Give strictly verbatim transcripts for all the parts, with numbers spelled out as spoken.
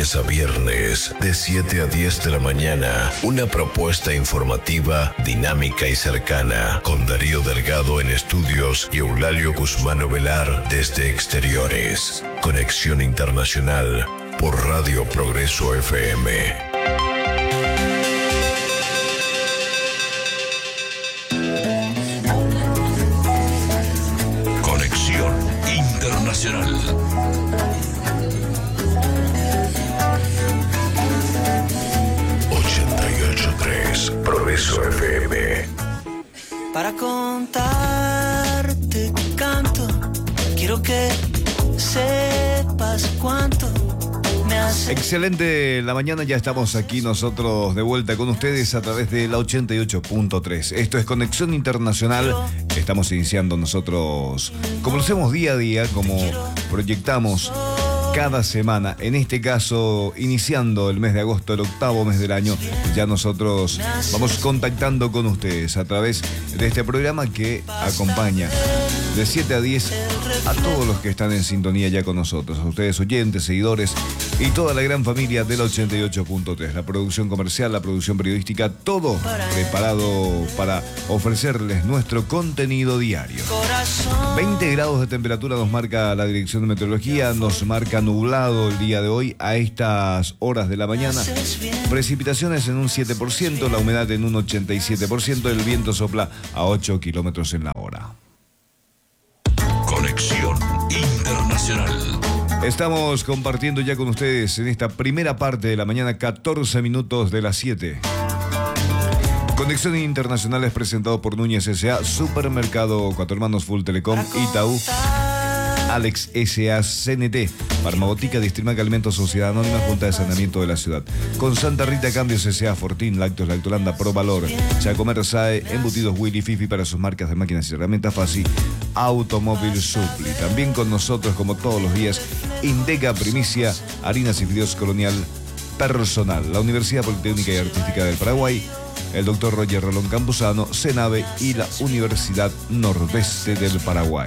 lunes a viernes, de siete a diez de la mañana, una propuesta informativa, dinámica y cercana, con Darío Delgado en estudios y Eulalio Guzmán Ovelar desde exteriores. Conexión Internacional por Radio Progreso F M. Internacional. ochenta y ocho punto tres Progreso F M. Para contarte canto, quiero que sepas cuánto me hace. Excelente la mañana, ya estamos aquí nosotros de vuelta con ustedes a través de la ochenta y ocho punto tres. Esto es Conexión Internacional. Estamos iniciando nosotros, como lo hacemos día a día, como proyectamos cada semana, en este caso iniciando el mes de agosto, el octavo mes del año, ya nosotros vamos contactando con ustedes a través de este programa que acompaña de siete a diez a todos los que están en sintonía ya con nosotros, a ustedes oyentes, seguidores y toda la gran familia del ochenta y ocho punto tres, la producción comercial, la producción periodística, todo preparado para ofrecerles nuestro contenido diario. veinte grados de temperatura nos marca la Dirección de Meteorología, nos marca nublado el día de hoy a estas horas de la mañana, precipitaciones en un siete por ciento, la humedad en un ochenta y siete por ciento, el viento sopla a ocho kilómetros en la hora. Conexión Internacional. Estamos compartiendo ya con ustedes en esta primera parte de la mañana, catorce minutos de las siete. Conexión Internacional es presentado por Núñez S A, Supermercado Cuatro Hermanos, Full Telecom, Itaú, Alex S A, C N T, Farmabotica, Distrimac Alimentos, Sociedad Anónima, Junta de Saneamiento de la Ciudad. Con Santa Rita Cambios S A, Fortín, Lácteos, Lactolanda, Pro Valor, Chacomer S A E, Embutidos Willy, Fifi para sus marcas de máquinas y herramientas Fácil, Automóvil Supli. También con nosotros, como todos los días, Indeca Primicia, Harinas y Fideos Colonial Personal, la Universidad Politécnica y Artística del Paraguay, el doctor Roger Rolón Campuzano, CENAVE y la Universidad Nordeste del Paraguay.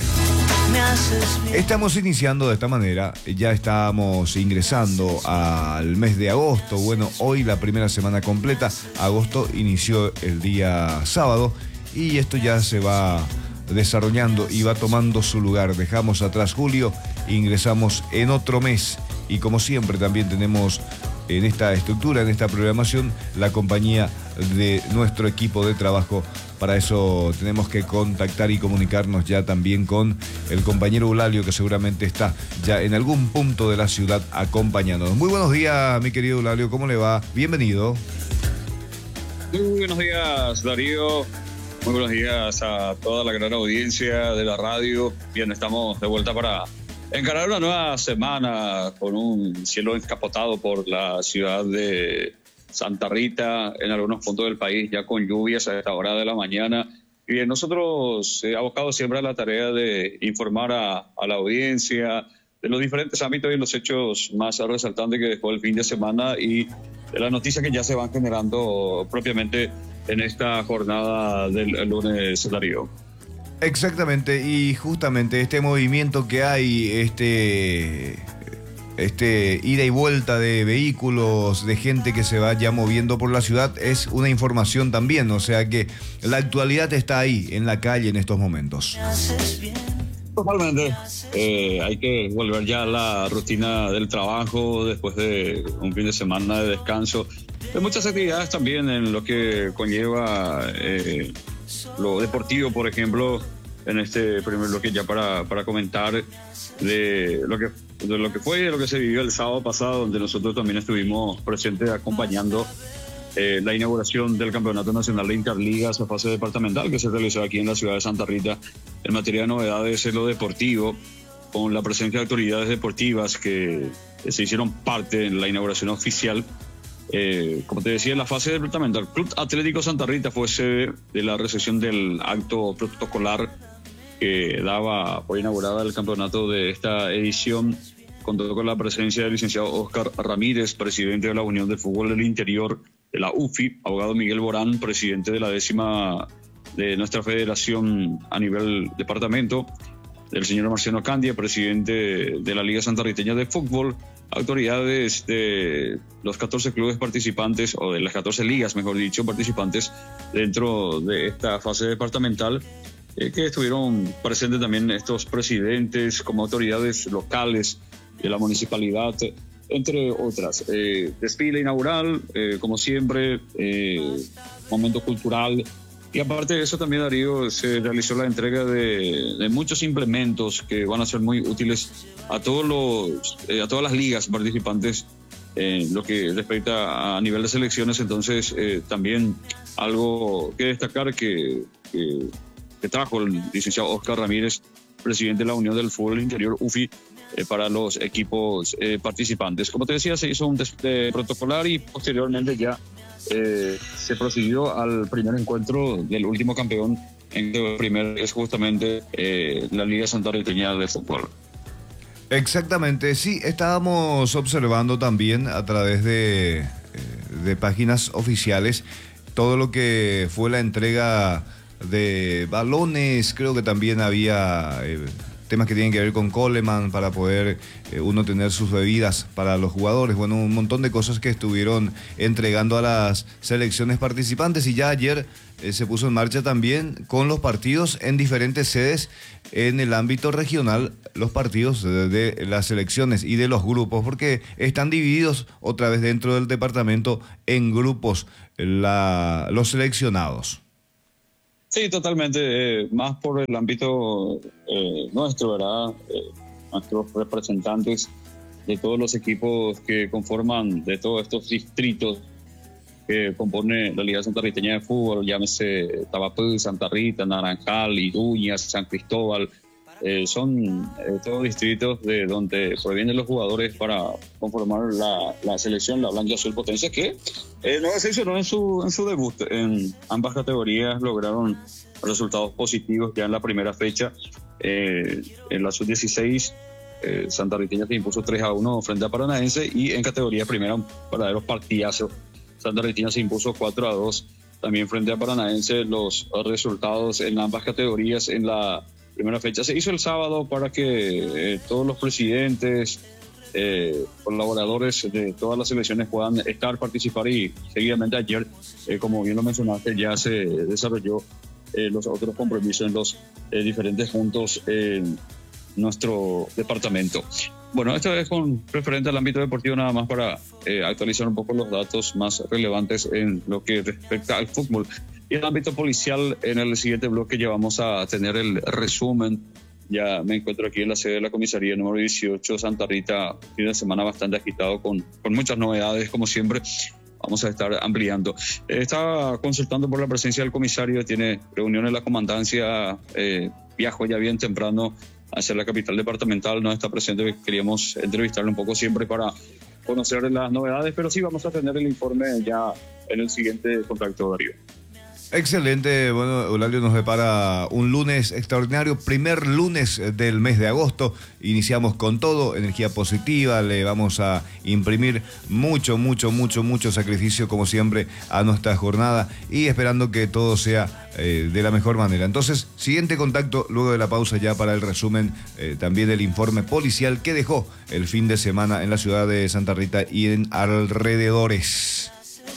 Estamos iniciando de esta manera, ya estamos ingresando al mes de agosto. Bueno, hoy la primera semana completa, agosto inició el día sábado y esto ya se va desarrollando y va tomando su lugar. Dejamos atrás julio, ingresamos en otro mes y como siempre también tenemos en esta estructura, en esta programación, la compañía de nuestro equipo de trabajo. Para eso tenemos que contactar y comunicarnos ya también con el compañero Eulalio, que seguramente está ya en algún punto de la ciudad acompañándonos. Muy buenos días, mi querido Eulalio, ¿cómo le va? Bienvenido. Muy buenos días, Darío. Muy buenos días a toda la gran audiencia de la radio. Bien, estamos de vuelta para encarar una nueva semana con un cielo encapotado por la ciudad de Santa Rita, en algunos puntos del país ya con lluvias a esta hora de la mañana. Y bien, nosotros eh, abocados siempre a la tarea de informar a, a la audiencia de los diferentes ámbitos y los hechos más resaltantes que dejó el fin de semana y de las noticias que ya se van generando propiamente en esta jornada del lunes, Darío. Exactamente, y justamente este movimiento que hay, este, este ida y vuelta de vehículos, de gente que se vaya moviendo por la ciudad, es una información también, o sea que la actualidad está ahí, en la calle en estos momentos. Totalmente, eh, hay que volver ya a la rutina del trabajo después de un fin de semana de descanso, de muchas actividades también en lo que conlleva eh, lo deportivo, por ejemplo, en este primer bloque ya para, para comentar de lo que de lo que fue y de lo que se vivió el sábado pasado, donde nosotros también estuvimos presentes acompañando eh, la inauguración del Campeonato Nacional de Interligas a fase departamental que se realizó aquí en la ciudad de Santa Rita. En materia de novedades en lo deportivo, con la presencia de autoridades deportivas que, que se hicieron parte en la inauguración oficial. Eh, como te decía, en la fase departamental, Club Atlético Santa Rita fue sede de la recepción del acto protocolar que daba por inaugurada el campeonato de esta edición. Contó con la presencia del licenciado Óscar Ramírez, presidente de la Unión de Fútbol del Interior de la U F I, abogado Miguel Borán, presidente de la décima de nuestra federación a nivel departamento, del señor Marciano Candia, presidente de la Liga Santarriteña de Fútbol, autoridades de los catorce clubes participantes, o de las catorce ligas, mejor dicho, participantes dentro de esta fase departamental, eh, que estuvieron presentes también estos presidentes como autoridades locales de la municipalidad, entre otras. Eh, desfile inaugural, eh, como siempre, eh, momento cultural. Y aparte de eso también, Darío, se realizó la entrega de, de muchos implementos que van a ser muy útiles a todos los, eh, a todas las ligas participantes en lo que respecta a nivel de selecciones. Entonces, eh, también algo que destacar que, que, que trajo el licenciado Oscar Ramírez, presidente de la Unión del Fútbol Interior, U F I, eh, para los equipos eh, participantes. Como te decía, se hizo un test protocolar y posteriormente ya Eh, se procedió al primer encuentro del último campeón, en el primer es justamente eh, la Liga Santarriteña de Fútbol. Exactamente, sí, estábamos observando también a través de, de páginas oficiales todo lo que fue la entrega de balones. Creo que también había eh, temas que tienen que ver con Coleman para poder eh, uno tener sus bebidas para los jugadores. Bueno, un montón de cosas que estuvieron entregando a las selecciones participantes, y ya ayer eh, se puso en marcha también con los partidos en diferentes sedes en el ámbito regional, los partidos de, de las selecciones y de los grupos, porque están divididos otra vez dentro del departamento en grupos la, los seleccionados. Sí, totalmente, eh, más por el ámbito eh, nuestro, ¿verdad? Eh, nuestros representantes de todos los equipos que conforman, de todos estos distritos que compone la Liga Santarriteña de Fútbol, llámese Tabapú, Santa Rita, Naranjal, Iruña, San Cristóbal, eh, son eh, todos distritos de donde provienen los jugadores para conformar la, la selección, la Blanca Azul Potencia, que eh, no decepcionó en su, en su debut. En ambas categorías lograron resultados positivos ya en la primera fecha. Eh, en la sub dieciséis, eh, Santarriteña se impuso tres a uno frente a Paranaense, y en categoría primera un verdadero partidazo. Santarriteña se impuso cuatro a dos también frente a Paranaense. Los resultados en ambas categorías en la primera fecha se hizo el sábado para que eh, todos los presidentes, eh, colaboradores de todas las selecciones puedan estar, participar, y seguidamente ayer, eh, como bien lo mencionaste, ya se desarrolló eh, los otros compromisos en los eh, diferentes puntos en nuestro departamento. Bueno, esta vez con referente al ámbito deportivo, nada más para eh, actualizar un poco los datos más relevantes en lo que respecta al fútbol. Y en el ámbito policial, en el siguiente bloque ya vamos a tener el resumen. Ya me encuentro aquí en la sede de la comisaría número dieciocho, Santa Rita, fin de semana bastante agitado con, con muchas novedades, como siempre. Vamos a estar ampliando. Eh, estaba consultando por la presencia del comisario, tiene reunión en la comandancia, eh, viajó ya bien temprano hacia la capital departamental, no está presente, queríamos entrevistarle un poco siempre para conocer las novedades, pero sí vamos a tener el informe ya en el siguiente contacto, Darío. Excelente, bueno, Eulalio nos prepara un lunes extraordinario, primer lunes del mes de agosto. Iniciamos con todo, energía positiva, le vamos a imprimir mucho, mucho, mucho, mucho sacrificio, como siempre, a nuestra jornada, y esperando que todo sea eh, de la mejor manera. Entonces, siguiente contacto luego de la pausa ya para el resumen eh, también del informe policial que dejó el fin de semana en la ciudad de Santa Rita y en alrededores.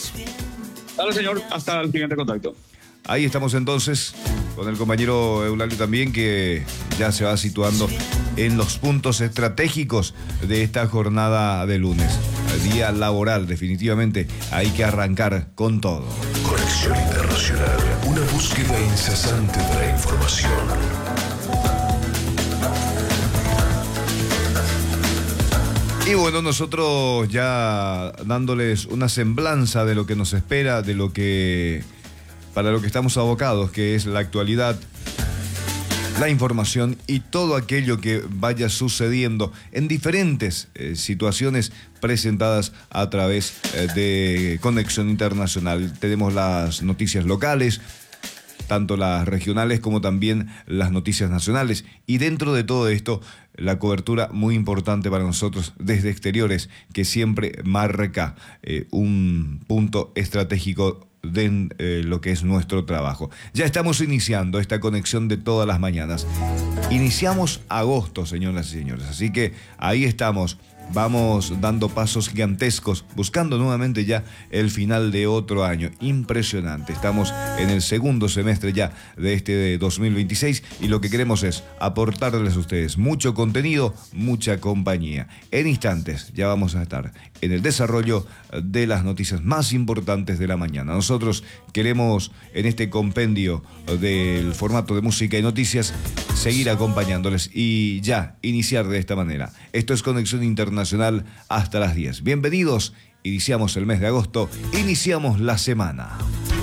Dale, señor, hasta el siguiente contacto. Ahí estamos entonces con el compañero Eulalio también, que ya se va situando en los puntos estratégicos de esta jornada de lunes. Día laboral, definitivamente hay que arrancar con todo. Conexión Internacional, una búsqueda incesante de la información. Y bueno, nosotros ya dándoles una semblanza de lo que nos espera, de lo que, para lo que estamos abocados, que es la actualidad, la información y todo aquello que vaya sucediendo en diferentes eh, situaciones presentadas a través eh, de Conexión Internacional. Tenemos las noticias locales, tanto las regionales como también las noticias nacionales. Y dentro de todo esto, la cobertura muy importante para nosotros desde exteriores, que siempre marca eh, un punto estratégico de eh, lo que es nuestro trabajo. Ya estamos iniciando esta conexión de todas las mañanas. Iniciamos agosto, señoras y señores, así que ahí estamos. Vamos dando pasos gigantescos, buscando nuevamente ya el final de otro año. Impresionante. Estamos en el segundo semestre ya de este de dos mil veintiséis y lo que queremos es aportarles a ustedes mucho contenido, mucha compañía. En instantes ya vamos a estar en el desarrollo de las noticias más importantes de la mañana. Nosotros queremos en este compendio del formato de música y noticias seguir acompañándoles y ya iniciar de esta manera. Esto es Conexión Internacional hasta las diez. Bienvenidos, iniciamos el mes de agosto, iniciamos la semana.